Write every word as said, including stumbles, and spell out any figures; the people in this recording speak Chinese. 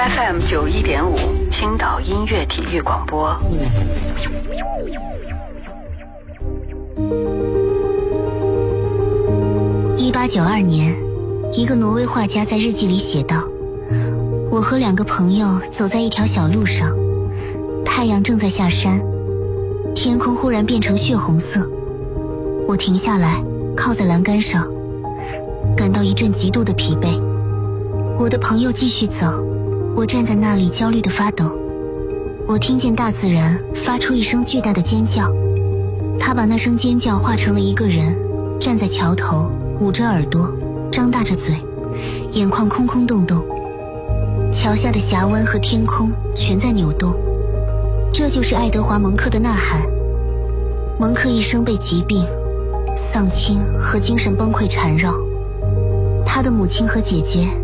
F M 九一点五，青岛音乐体育广播。 一八九二年，一个挪威画家在日记里写道：我和两个朋友走在一条小路上，太阳正在下山，天空忽然变成血红色。我停下来，靠在栏杆上，感到一阵极度的疲惫。我的朋友继续走，我站在那里焦虑地发抖。我听见大自然发出一声巨大的尖叫，他把那声尖叫化成了一个人，站在桥头，捂着耳朵，张大着嘴，眼眶空空洞洞。桥下的峡湾和天空全在扭动，这就是爱德华·蒙克的呐喊。蒙克一生被疾病、丧亲和精神崩溃缠绕，他的母亲和姐姐